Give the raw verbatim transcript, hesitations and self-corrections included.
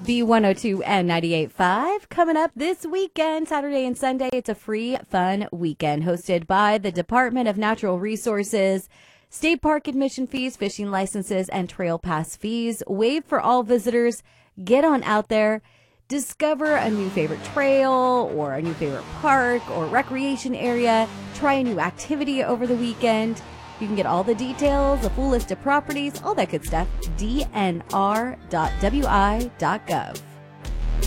B one oh two and ninety-eight point five. Coming up this weekend, Saturday and Sunday, it's a free, fun weekend hosted by the Department of Natural Resources. State park admission fees, fishing licenses, and trail pass fees waived for all visitors. Get on out there. Discover a new favorite trail or a new favorite park or recreation area. Try a new activity over the weekend. You can get all the details, a full list of properties, all that good stuff, d n r dot w i dot gov.